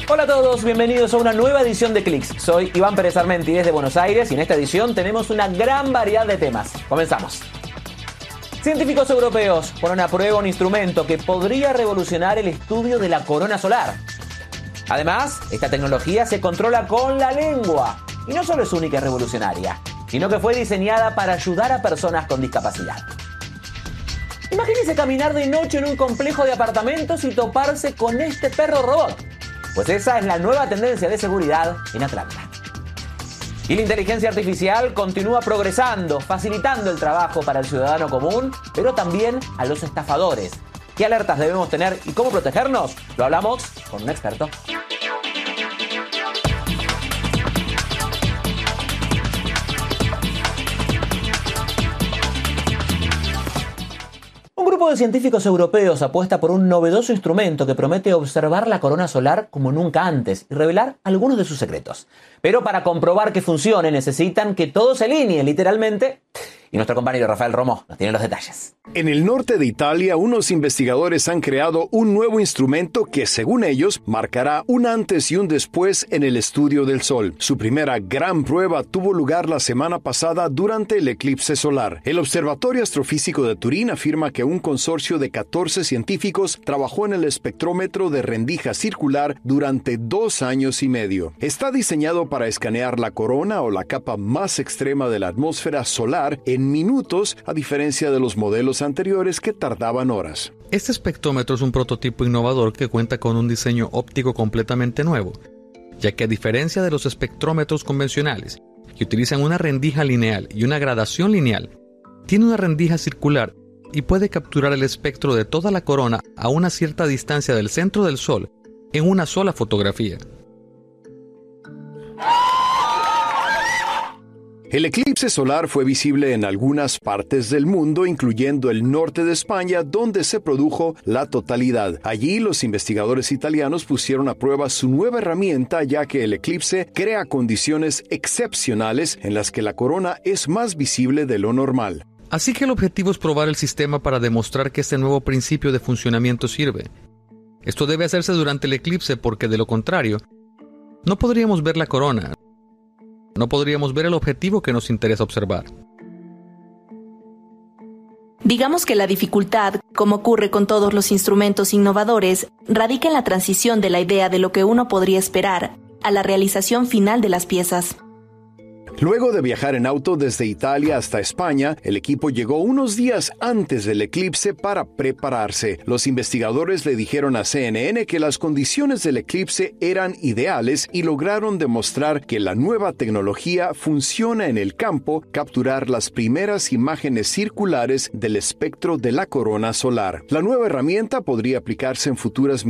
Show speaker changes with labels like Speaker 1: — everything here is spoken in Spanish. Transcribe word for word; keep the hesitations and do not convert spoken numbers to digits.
Speaker 1: Hola a todos, bienvenidos a una nueva edición de Clix. Soy Iván Pérez Armenti desde Buenos Aires y en esta edición tenemos una gran variedad de temas. Comenzamos. Científicos europeos ponen a prueba un instrumento que podría revolucionar el estudio de la corona solar. Además, esta tecnología se controla con la lengua. Y no solo es única y revolucionaria, sino que fue diseñada para ayudar a personas con discapacidad. Imagínense caminar de noche en un complejo de apartamentos y toparse con este perro robot. Pues esa es la nueva tendencia de seguridad en Atlanta. Y la inteligencia artificial continúa progresando, facilitando el trabajo para el ciudadano común, pero también a los estafadores. ¿Qué alertas debemos tener y cómo protegernos? Lo hablamos con un experto. Un grupo de científicos europeos apuesta por un novedoso instrumento que promete observar la corona solar como nunca antes y revelar algunos de sus secretos. Pero para comprobar que funcione necesitan que todo se alinee literalmente. Y nuestro compañero Rafael Romo nos tiene los detalles.
Speaker 2: En el norte de Italia, unos investigadores han creado un nuevo instrumento que, según ellos, marcará un antes y un después en el estudio del Sol. Su primera gran prueba tuvo lugar la semana pasada durante el eclipse solar. El Observatorio Astrofísico de Turín afirma que un consorcio de catorce científicos trabajó en el espectrómetro de rendija circular durante dos años y medio. Está diseñado para escanear la corona o la capa más extrema de la atmósfera solar en minutos, a diferencia de los modelos anteriores que tardaban horas.
Speaker 3: Este espectrómetro es un prototipo innovador que cuenta con un diseño óptico completamente nuevo, ya que a diferencia de los espectrómetros convencionales, que utilizan una rendija lineal y una gradación lineal, tiene una rendija circular y puede capturar el espectro de toda la corona a una cierta distancia del centro del Sol en una sola fotografía.
Speaker 2: El eclipse solar fue visible en algunas partes del mundo, incluyendo el norte de España, donde se produjo la totalidad. Allí, los investigadores italianos pusieron a prueba su nueva herramienta, ya que el eclipse crea condiciones excepcionales en las que la corona es más visible de lo normal.
Speaker 3: Así que el objetivo es probar el sistema para demostrar que este nuevo principio de funcionamiento sirve. Esto debe hacerse durante el eclipse porque, de lo contrario, no podríamos ver la corona. No podríamos ver el objetivo que nos interesa observar.
Speaker 4: Digamos que la dificultad, como ocurre con todos los instrumentos innovadores, radica en la transición de la idea de lo que uno podría esperar a la realización final de las piezas.
Speaker 2: Luego de viajar en auto desde Italia hasta España, el equipo llegó unos días antes del eclipse para prepararse. Los investigadores le dijeron a C N N que las condiciones del eclipse eran ideales y lograron demostrar que la nueva tecnología funciona en el campo, capturar las primeras imágenes circulares del espectro de la corona solar. La nueva herramienta podría aplicarse en futuras